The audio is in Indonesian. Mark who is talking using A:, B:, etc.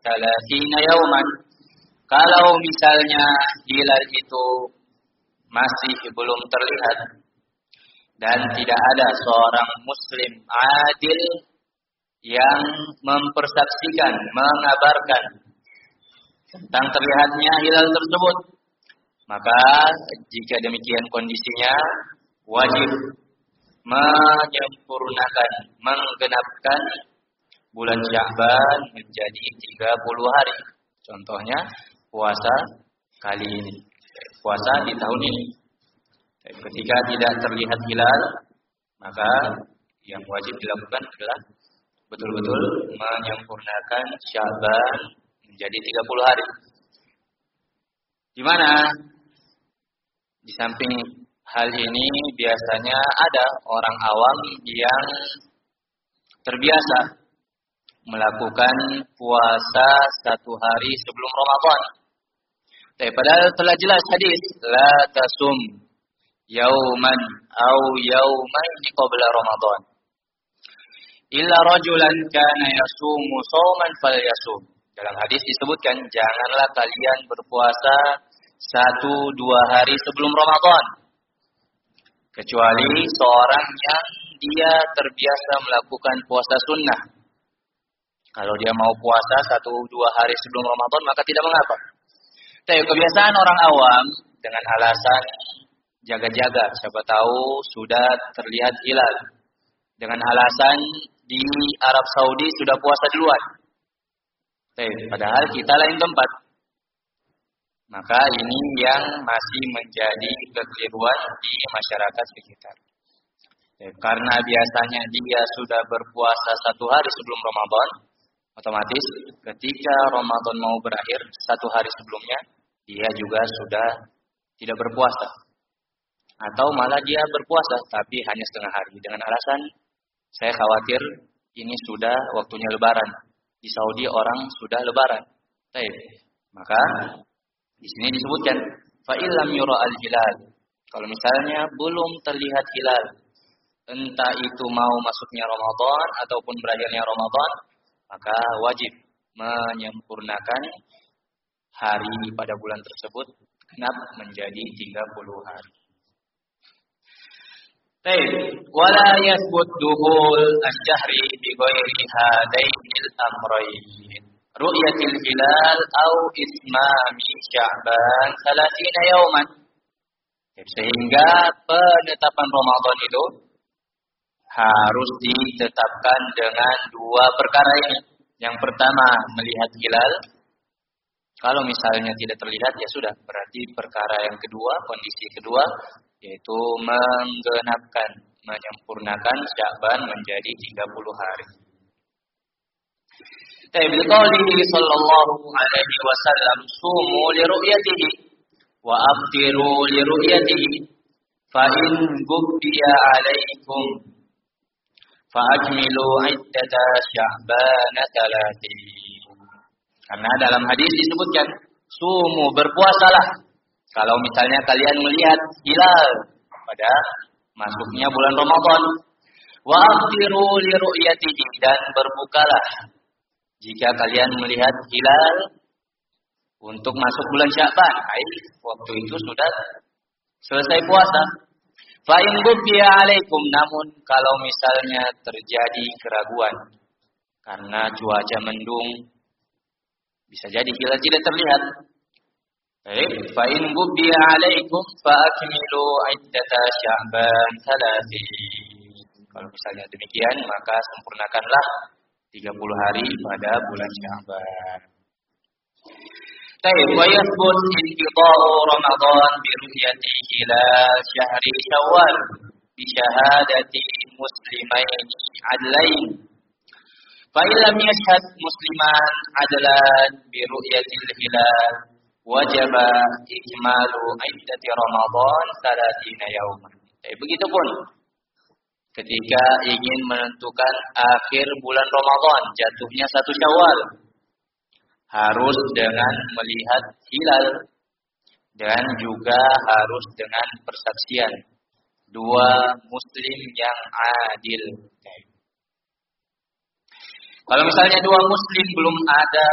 A: thalathina yawman. Kalau misalnya hilal itu masih belum terlihat dan tidak ada seorang muslim adil yang mempersaksikan, mengabarkan tentang terlihatnya hilal tersebut, maka jika demikian kondisinya wajib menyempurnakan, menggenapkan bulan Sya'ban menjadi 30 hari. Contohnya puasa kali ini, puasa di tahun ini. Ketika tidak terlihat hilal, maka yang wajib dilakukan adalah betul-betul menyempurnakan Sya'ban menjadi 30 hari. Di mana di samping hal ini biasanya ada orang awam yang terbiasa melakukan puasa 1 hari sebelum Ramadan. Padahal telah jelas hadis, la tasum yauman au yaumaini qabla Ramadan illa rajulan kana yasumu shauman falyasum. Dalam hadis disebutkan, janganlah kalian berpuasa 1-2 hari sebelum Ramadan, kecuali seorang yang dia terbiasa melakukan puasa sunnah. Kalau dia mau puasa 1-2 hari sebelum Ramadan, maka tidak mengapa. Tapi kebiasaan orang awam dengan alasan jaga-jaga, siapa tahu sudah terlihat hilal. Dengan alasan di Arab Saudi sudah puasa duluan. Padahal kita lain tempat. Maka ini yang masih menjadi kekeliruan di masyarakat sekitar. Karena biasanya dia sudah berpuasa 1 hari sebelum Ramadan, otomatis ketika Ramadan mau berakhir 1 hari sebelumnya, dia juga sudah tidak berpuasa. Atau malah dia berpuasa tapi hanya setengah hari dengan alasan saya khawatir ini sudah waktunya lebaran. Di Saudi orang sudah lebaran. Maka di sini disebutkan fa illam yura al-hilal. Kalau misalnya belum terlihat hilal, entah itu mau masuknya Ramadan ataupun berakhirnya Ramadan, maka wajib menyempurnakan hari pada bulan tersebut genap menjadi 30 hari. Wala yathbut duhul asy-syahri bi ghairi hadainil amrayn. Ru'yatil hilal au ismami Sya'ban 30 yauman. Sehingga penetapan Ramadan itu harus ditetapkan dengan 2 perkara ini. Yang pertama, melihat hilal. Kalau misalnya tidak terlihat, ya sudah. Berarti perkara yang kedua, kondisi kedua, yaitu menggenapkan, menyempurnakan Sya'ban menjadi 30 hari. Biqaulihi sallallahu alaihi wasallam, sumu li ru'yatihi wa aftiru li ru'yatihi fa in gubbiya alaikum fa ajmilu iddata Sya'ban 30. Karena dalam hadis disebutkan, sumu, berpuasalah kalau misalnya kalian melihat hilal pada masuknya bulan Ramadan. Wa aftiru li ru'yatihi, dan berbukalah jika kalian melihat hilal untuk masuk bulan Sya'ban. Waktu itu sudah selesai puasa. Fa in gubbiya alaikum, namun kalau misalnya terjadi keraguan karena cuaca mendung, bisa jadi hilal tidak terlihat. Fa in gubbiya alaikum fa akmilu iddata Sya'ban 30. Kalau misalnya demikian, maka sempurnakanlah 30 hari pada bulan Sya'ban. Wa yathbut inqida'u Ramadan bi ru'yati hilal syahri Syawal bi syahadati muslimain adlain. Fa illam yashhad musliman adlan bi ru'yatil hilal wajaba ikmalu iddati Ramadan 30 yauman. Begitupun ketika ingin menentukan akhir bulan Ramadan, jatuhnya 1 Syawal, harus dengan melihat hilal dan juga harus dengan persaksian 2 muslim yang adil. Kalau misalnya 2 muslim belum ada